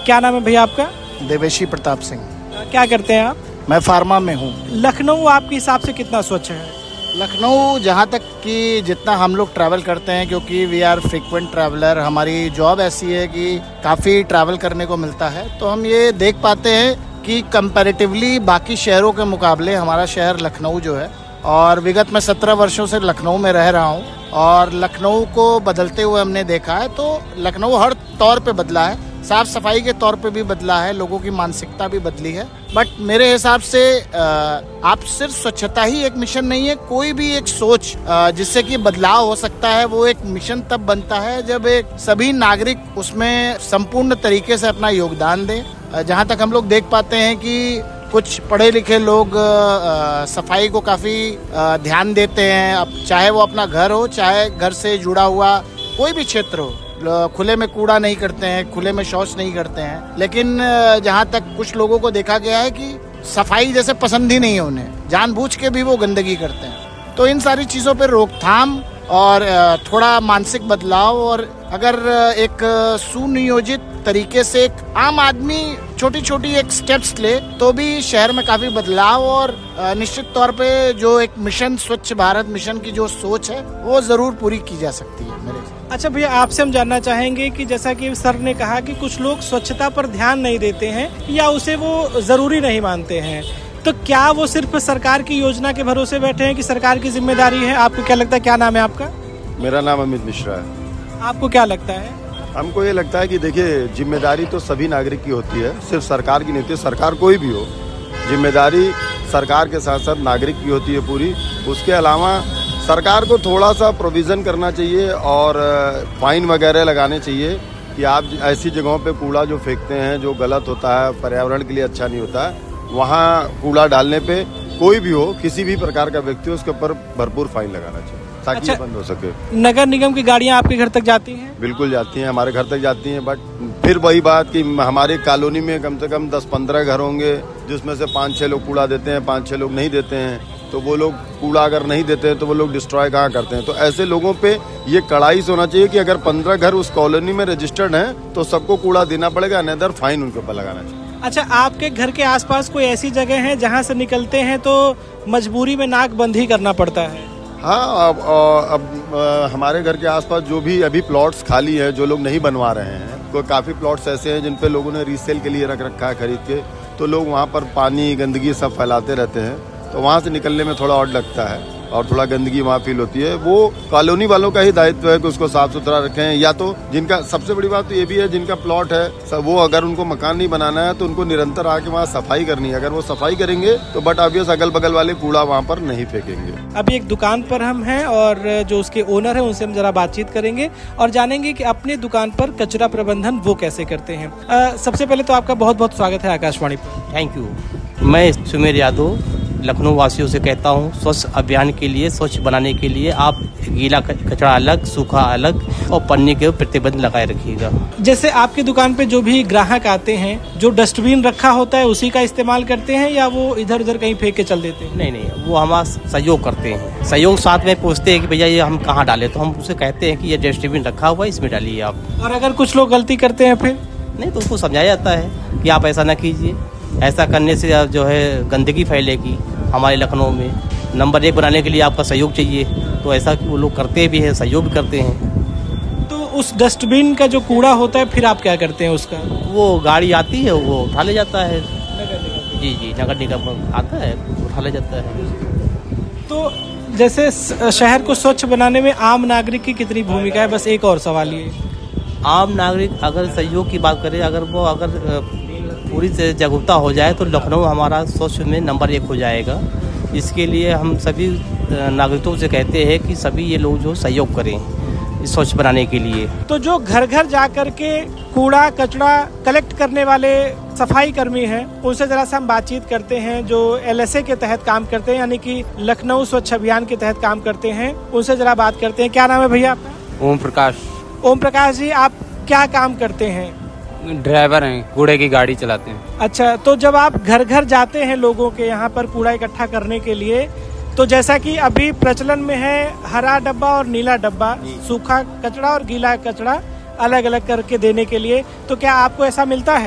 क्या नाम है भैया आपका? देवेशी प्रताप सिंह। क्या करते हैं आप? मैं फार्मा में हूँ। लखनऊ आपके हिसाब से कितना स्वच्छ है? लखनऊ जहाँ तक कि जितना हम लोग ट्रैवल करते हैं, क्योंकि वी आर फ्रीक्वेंट ट्रैवलर, हमारी जॉब ऐसी है कि काफ़ी ट्रैवल करने को मिलता है, तो हम ये देख पाते हैं कि कंपैरेटिवली बाकी शहरों के मुकाबले हमारा शहर लखनऊ जो है, और विगत में 17 वर्षों से लखनऊ में रह रहा हूँ और लखनऊ को बदलते हुए हमने देखा है। तो लखनऊ हर तौर पे बदला है, साफ सफाई के तौर पे भी बदला है, लोगों की मानसिकता भी बदली है। बट मेरे हिसाब से आप सिर्फ स्वच्छता ही एक मिशन नहीं है, कोई भी एक सोच जिससे कि बदलाव हो सकता है, वो एक मिशन तब बनता है जब एक सभी नागरिक उसमें संपूर्ण तरीके से अपना योगदान दें। जहाँ तक हम लोग देख पाते हैं कि कुछ पढ़े लिखे लोग सफाई को काफ़ी ध्यान देते हैं, अब चाहे वो अपना घर हो, चाहे घर से जुड़ा हुआ कोई भी क्षेत्र हो, खुले में कूड़ा नहीं करते हैं, खुले में शौच नहीं करते हैं। लेकिन जहाँ तक कुछ लोगों को देखा गया है कि सफाई जैसे पसंद ही नहीं है उन्हें, जानबूझ के भी वो गंदगी करते हैं। तो इन सारी चीज़ों पर रोकथाम और थोड़ा मानसिक बदलाव, और अगर एक सुनियोजित तरीके से एक आम आदमी छोटी छोटी एक स्टेप्स ले तो भी शहर में काफी बदलाव, और निश्चित तौर पे जो एक मिशन स्वच्छ भारत मिशन की जो सोच है वो जरूर पूरी की जा सकती है मेरे से। अच्छा भैया, आपसे हम जानना चाहेंगे कि जैसा कि सर ने कहा कि कुछ लोग स्वच्छता पर ध्यान नहीं देते हैं या उसे वो जरूरी नहीं मानते हैं, तो क्या वो सिर्फ सरकार की योजना के भरोसे बैठे हैं कि सरकार की जिम्मेदारी है? आपको क्या लगता है? क्या नाम है आपका? मेरा नाम अमित मिश्रा है। आपको क्या लगता है? हमको ये लगता है कि देखिए, जिम्मेदारी तो सभी नागरिक की होती है, सिर्फ सरकार की नहीं होती। सरकार कोई भी हो, जिम्मेदारी सरकार के साथ साथ नागरिक की होती है पूरी। उसके अलावा सरकार को थोड़ा सा प्रोविज़न करना चाहिए और फाइन वगैरह लगाने चाहिए कि आप ऐसी जगहों पे कूड़ा जो फेंकते हैं जो गलत होता है, पर्यावरण के लिए अच्छा नहीं होता है, वहाँ कूड़ा डालने पे कोई भी हो, किसी भी प्रकार का व्यक्ति हो, उसके ऊपर भरपूर फाइन लगाना चाहिए ताकि अच्छा, बंद हो सके। नगर निगम की गाड़ियाँ आपके घर तक जाती हैं? बिल्कुल जाती हैं, हमारे घर तक जाती हैं। बट फिर वही बात कि हमारी कॉलोनी में कम से कम 10-15 घर होंगे जिसमें से 5-6 लोग कूड़ा देते हैं, 5-6 लोग नहीं देते हैं। तो वो लोग कूड़ा अगर नहीं देते हैं तो वो लोग डिस्ट्रॉय कहाँ करते हैं? तो ऐसे लोगों पे ये कड़ाई से होना चाहिए कि अगर 15 घर उस कॉलोनी में रजिस्टर्ड हैं तो सबको कूड़ा देना पड़ेगा, अनदर फाइन उनके ऊपर लगाना चाहिए। अच्छा, आपके घर के आसपास कोई ऐसी जगह है जहाँ से निकलते हैं तो मजबूरी में नाक बंद ही करना पड़ता है? हाँ, अब हमारे घर के आसपास जो भी अभी प्लॉट्स खाली है, जो लोग नहीं बनवा रहे हैं, कोई काफ़ी प्लॉट्स ऐसे हैं जिन पे लोगों ने रीसेल के लिए रख रखा है खरीद के, तो लोग वहाँ पर पानी गंदगी सब फैलाते रहते हैं, तो वहाँ से निकलने में थोड़ा ऑड लगता है और थोड़ा गंदगी वहाँ फील होती है। वो कॉलोनी वालों का ही दायित्व है कि उसको साफ सुथरा रखें, या तो जिनका, सबसे बड़ी बात तो ये भी है, जिनका प्लॉट है वो अगर उनको मकान नहीं बनाना है तो उनको निरंतर आके वहाँ सफाई करनी है। अगर वो सफाई करेंगे तो बट ऑब्वियस अगल बगल वाले कूड़ा वहाँ पर नहीं फेंकेंगे। अभी एक दुकान पर हम हैं और जो उसके ओनर है उनसे हम जरा बातचीत करेंगे और जानेंगे कि अपने दुकान पर कचरा प्रबंधन वो कैसे करते हैं। सबसे पहले तो आपका बहुत बहुत स्वागत है आकाशवाणी पर। Thank you. मैं सुमेर यादव लखनऊ वासियों से कहता हूँ, स्वच्छ अभियान के लिए, स्वच्छ बनाने के लिए आप गीला कचरा अलग, सूखा अलग और पन्नी के प्रतिबंध लगाए रखिएगा। जैसे आपकी दुकान पे जो भी ग्राहक आते हैं, जो डस्टबिन रखा होता है उसी का इस्तेमाल करते हैं या वो इधर उधर कहीं फेंक के चल देते हैं? नहीं, वो हमारा सहयोग करते हैं। सहयोग साथ में पूछते हैं कि भैया ये हम कहाँ डालें, तो हम उसे कहते हैं कि ये डस्टबिन रखा हुआ है, इसमें डालिए आप। और अगर कुछ लोग गलती करते हैं फिर? नहीं, तो उसको समझाया जाता है कि आप ऐसा ना कीजिए, ऐसा करने से जो है गंदगी फैलेगी। हमारे लखनऊ में नंबर 1 बनाने के लिए आपका सहयोग चाहिए, तो ऐसा वो लोग करते भी हैं, सहयोग भी करते हैं। तो उस डस्टबिन का जो कूड़ा होता है फिर आप क्या करते हैं उसका? वो गाड़ी आती है, वो उठा ले जाता है। जी, नगर निगम आता है, उठा ले जाता है। तो जैसे शहर को स्वच्छ बनाने में आम नागरिक की कितनी भूमिका है? बस एक और सवाल ये, आम नागरिक अगर सहयोग की बात करें, अगर पूरी से जागरूकता हो जाए तो लखनऊ हमारा स्वच्छ में नंबर 1 हो जाएगा। इसके लिए हम सभी नागरिकों से कहते हैं कि सभी ये लोग जो सहयोग करें इस स्वच्छ बनाने के लिए। तो जो घर घर जा कर के कूड़ा कचरा कलेक्ट करने वाले सफाई कर्मी हैं, उनसे जरा सा हम बातचीत करते हैं, जो LSA के तहत काम करते हैं, यानी कि लखनऊ स्वच्छ अभियान के तहत काम करते हैं। उनसे जरा बात करते हैं। क्या नाम है भैया आपका? ओम प्रकाश। ओम प्रकाश जी, आप क्या काम करते हैं? ड्राइवर हैं, कूड़े की गाड़ी चलाते हैं। अच्छा, तो जब आप घर घर जाते हैं लोगों के यहाँ पर कूड़ा इकट्ठा करने के लिए, तो जैसा कि अभी प्रचलन में है हरा डब्बा और नीला डब्बा, सूखा कचरा और गीला कचरा अलग अलग करके देने के लिए, तो क्या आपको ऐसा मिलता है?